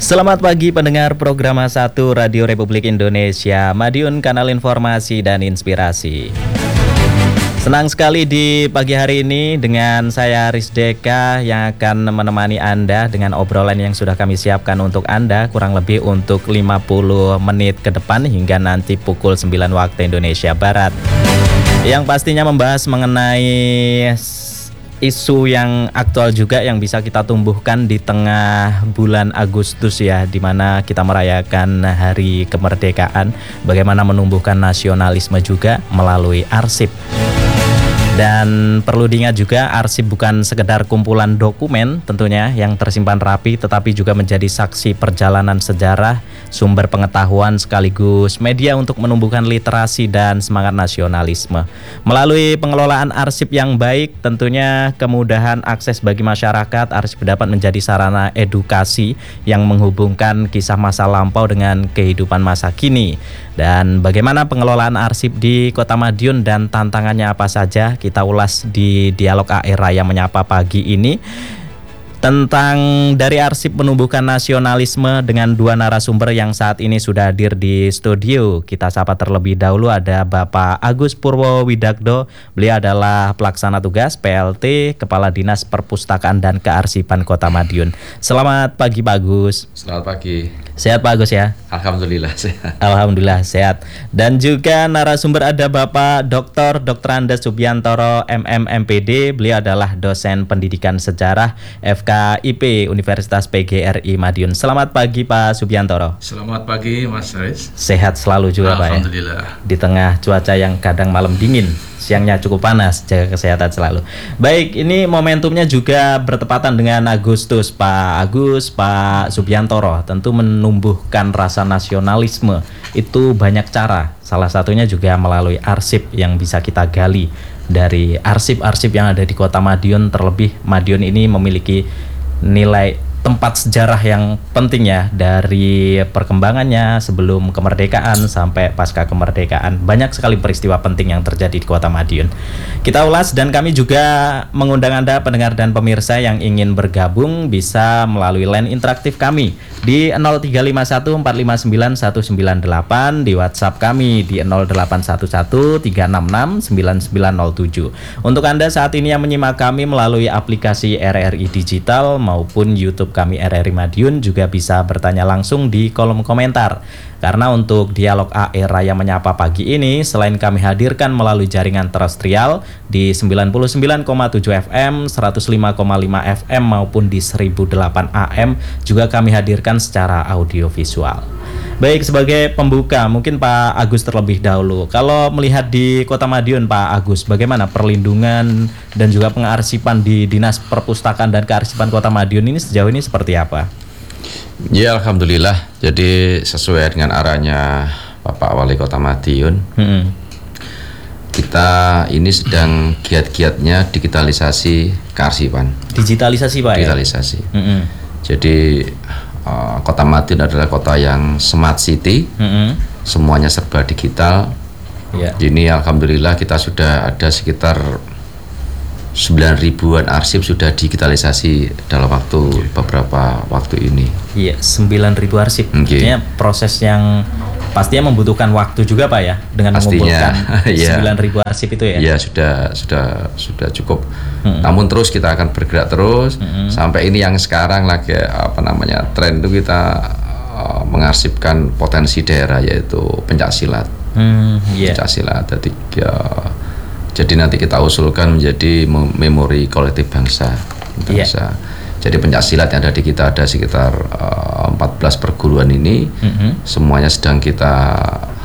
Selamat pagi pendengar program 1 Radio Republik Indonesia, Madiun Kanal Informasi dan Inspirasi. Senang sekali di pagi hari ini dengan saya Risdeka yang akan menemani Anda dengan obrolan yang sudah kami siapkan untuk Anda kurang lebih untuk 50 menit ke depan hingga nanti pukul 9 waktu Indonesia Barat. Yang pastinya membahas mengenai isu yang aktual juga yang bisa kita tumbuhkan di tengah bulan Agustus ya, di mana kita merayakan hari kemerdekaan, bagaimana menumbuhkan nasionalisme juga melalui arsip. Dan perlu diingat juga arsip bukan sekedar kumpulan dokumen tentunya yang tersimpan rapi, tetapi juga menjadi saksi perjalanan sejarah, sumber pengetahuan sekaligus media untuk menumbuhkan literasi dan semangat nasionalisme. Melalui pengelolaan arsip yang baik, tentunya kemudahan akses bagi masyarakat, arsip dapat menjadi sarana edukasi yang menghubungkan kisah masa lampau dengan kehidupan masa kini. Dan bagaimana pengelolaan arsip di Kota Madiun dan tantangannya apa saja, kita ulas di Dialog AR Raya Menyapa pagi ini. Tentang dari arsip menumbuhkan nasionalisme dengan dua narasumber yang saat ini sudah hadir di studio. Kita sapa terlebih dahulu ada Bapak Agus Purwowidagdo. Beliau adalah pelaksana tugas PLT Kepala Dinas Perpustakaan dan Kearsipan Kota Madiun. Selamat pagi Pak Agus. Selamat pagi. Sehat Pak Agus ya? Alhamdulillah sehat. Alhamdulillah sehat. Dan juga narasumber ada Bapak Dr. Andes Subiantoro MMMPD. Beliau adalah dosen pendidikan sejarah FKIP Universitas PGRI Madiun. Selamat pagi Pak Subiantoro. Selamat pagi Mas Riz. Sehat selalu juga Pak ya? Alhamdulillah. Di tengah cuaca yang kadang malam dingin, siangnya cukup panas, jaga kesehatan selalu. Baik, ini momentumnya juga bertepatan dengan Agustus. Pak Agus, Pak Subiantoro, tentu menumbuhkan rasa nasionalisme itu banyak cara. Salah satunya juga melalui arsip yang bisa kita gali dari arsip-arsip yang ada di Kota Madiun. Terlebih Madiun ini memiliki nilai tempat sejarah yang penting ya, dari perkembangannya sebelum kemerdekaan sampai pasca kemerdekaan. Banyak sekali peristiwa penting yang terjadi di Kota Madiun. Kita ulas dan kami juga mengundang Anda pendengar dan pemirsa yang ingin bergabung bisa melalui line interaktif kami di 0351459198, di WhatsApp kami di 0811366997. Untuk Anda saat ini yang menyimak kami melalui aplikasi RRI Digital maupun YouTube kami RRI Madiun juga bisa bertanya langsung di kolom komentar. Karena untuk Dialog AR Raya Menyapa pagi ini selain kami hadirkan melalui jaringan terestrial di 99,7 FM, 105,5 FM maupun di 1008 AM, juga kami hadirkan secara audiovisual. Baik, sebagai pembuka mungkin Pak Agus terlebih dahulu. Kalau melihat di Kota Madiun Pak Agus, bagaimana perlindungan dan juga pengarsipan di Dinas Perpustakaan dan Kearsipan Kota Madiun ini sejauh ini seperti apa? Ya Alhamdulillah, jadi sesuai dengan arahnya Bapak Wali Kota Madiun, kita ini sedang giat-giatnya digitalisasi kearsipan. Digitalisasi Pak digitalisasi. Ya? Jadi Kota Madiun adalah kota yang smart city, semuanya serba digital. Ini Alhamdulillah kita sudah ada sekitar 9.000-an arsip sudah digitalisasi dalam beberapa waktu ini. Iya, 9.000 arsip. Artinya proses yang pastinya membutuhkan waktu juga Pak ya, dengan mengumpulkan 9.000 arsip itu ya. Iya, sudah cukup. Namun terus kita akan bergerak terus sampai ini yang sekarang lagi tren itu kita mengarsipkan potensi daerah, yaitu pencaksilat. Pencaksilat. Jadi nanti kita usulkan menjadi memori kolektif bangsa. Jadi pencaksilat yang ada di kita ada sekitar 14 perguruan ini, semuanya sedang kita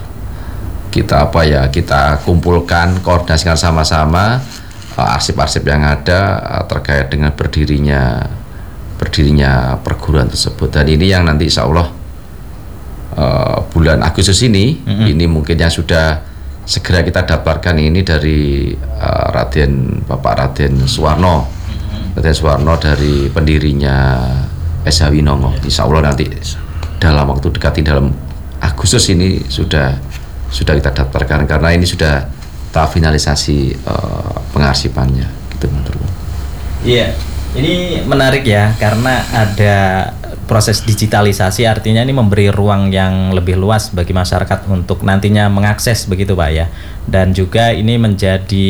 kumpulkan, koordinasikan sama-sama arsip-arsip yang ada terkait dengan berdirinya perguruan tersebut. Dan ini yang nanti insya Allah bulan Agustus ini mungkin yang sudah segera kita daftarkan ini dari Bapak Raden Suwarno dari pendirinya SH Winongo. Insya Allah nanti dalam waktu dekat, dalam Agustus ini sudah kita daftarkan, karena ini sudah tahap finalisasi pengarsipannya gitu. Iya, ini menarik ya, karena ada proses digitalisasi artinya ini memberi ruang yang lebih luas bagi masyarakat untuk nantinya mengakses begitu Pak ya. Dan juga ini menjadi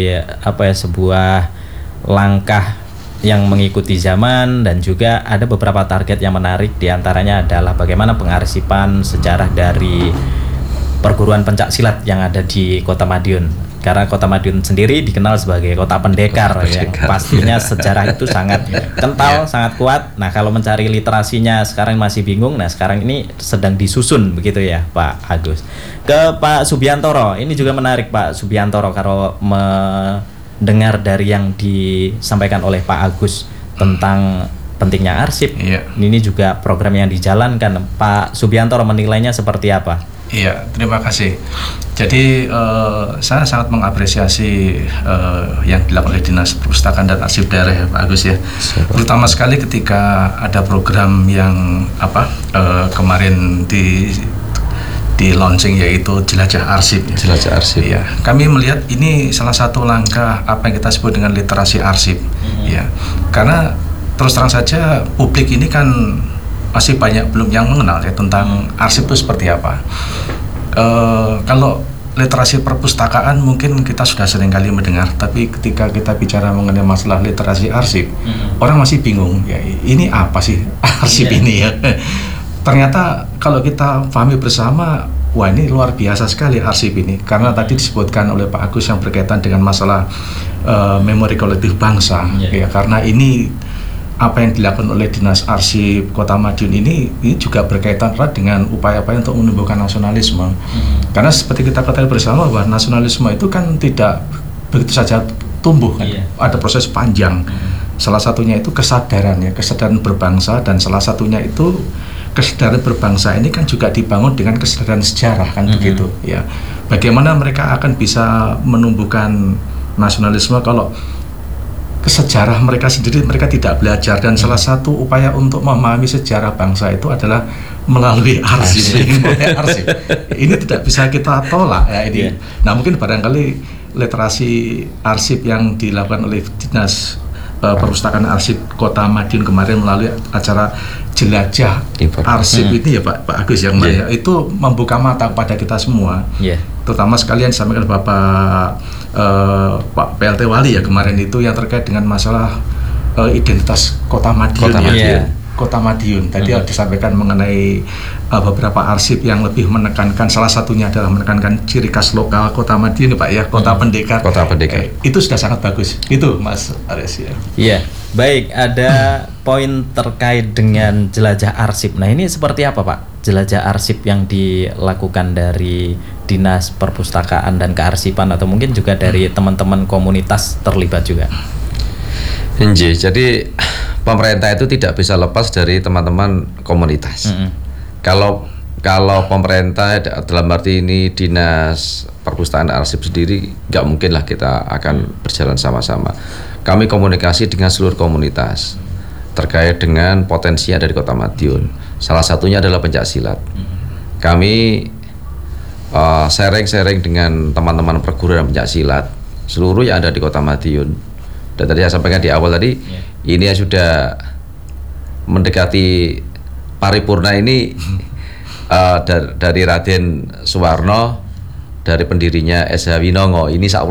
sebuah langkah yang mengikuti zaman, dan juga ada beberapa target yang menarik, diantaranya adalah bagaimana pengarsipan sejarah dari perguruan pencak silat yang ada di Kota Madiun. Karena Kota Madiun sendiri dikenal sebagai kota pendekar, yang pastinya sejarah itu sangat kental, sangat kuat. Nah, kalau mencari literasinya sekarang masih bingung. Nah, sekarang ini sedang disusun begitu ya, Pak Agus. Ke Pak Subiantoro, ini juga menarik Pak Subiantoro kalau mendengar dari yang disampaikan oleh Pak Agus tentang pentingnya arsip. Ini juga program yang dijalankan. Pak Subiantoro menilainya seperti apa? Iya, terima kasih. Jadi saya sangat mengapresiasi yang dilakukan oleh Dinas Perpustakaan dan Arsip Daerah ya, Pak Agus ya. Terutama sekali ketika ada program yang kemarin di launching, yaitu Jelajah Arsip. Jelajah Arsip. Ya, kami melihat ini salah satu langkah apa yang kita sebut dengan literasi arsip. Ya, karena terus terang saja publik ini kan masih banyak belum yang mengenal ya tentang arsip itu seperti apa. Kalau literasi perpustakaan mungkin kita sudah sering kali mendengar, tapi ketika kita bicara mengenai masalah literasi arsip, orang masih bingung ya, ini apa sih arsip ini ya. Ternyata kalau kita pahami bersama, wah ini luar biasa sekali arsip ini, karena tadi disebutkan oleh Pak Agus yang berkaitan dengan masalah memori kolektif bangsa ya, karena ini apa yang dilakukan oleh Dinas Arsip Kota Madiun ini juga berkaitan erat dengan upaya-upaya untuk menumbuhkan nasionalisme. Karena seperti kita ketahui bersama bahwa nasionalisme itu kan tidak begitu saja tumbuh kan. Ada proses panjang. Salah satunya itu kesadaran ya, kesadaran berbangsa, dan salah satunya itu kesadaran berbangsa ini kan juga dibangun dengan kesadaran sejarah kan begitu ya. Bagaimana mereka akan bisa menumbuhkan nasionalisme kalau sejarah mereka sendiri mereka tidak belajar, dan salah satu upaya untuk memahami sejarah bangsa itu adalah melalui arsip. Arsip. Ini tidak bisa kita tolak ya ini. Nah, mungkin barangkali literasi arsip yang dilakukan oleh Dinas Perpustakaan Arsip Kota Madiun kemarin melalui acara Jelajah Arsip ini ya Pak Agus yang itu membuka mata kepada kita semua. Terutama sekalian disampaikan Bapak Pak PLT Wali ya kemarin itu yang terkait dengan masalah identitas Kota Madiun. Kota Madiun tadi disampaikan mengenai beberapa arsip yang lebih menekankan, salah satunya adalah menekankan ciri khas lokal Kota Madiun Pak ya, kota pendekar. Kota pendekar. Itu sudah sangat bagus. Itu Mas Ares ya. Iya. Baik, ada poin terkait dengan jelajah arsip. Nah, ini seperti apa Pak? Jelajah arsip yang dilakukan dari Dinas Perpustakaan dan Kearsipan, atau mungkin juga dari teman-teman komunitas terlibat juga. Jadi pemerintah itu tidak bisa lepas dari teman-teman komunitas. Kalau pemerintah dalam arti ini Dinas Perpustakaan Arsip sendiri, nggak mungkin lah kita akan berjalan sama-sama. Kami komunikasi dengan seluruh komunitas terkait dengan potensi dari Kota Madiun. Salah satunya adalah pencak silat. Kami sharing dengan teman-teman perguruan pencak silat seluruh yang ada di Kota Madiun. Dan tadi saya sampaikan di awal tadi, ini yang sudah mendekati paripurna ini dari Raden Suwarno, dari pendirinya SH Winongo, ini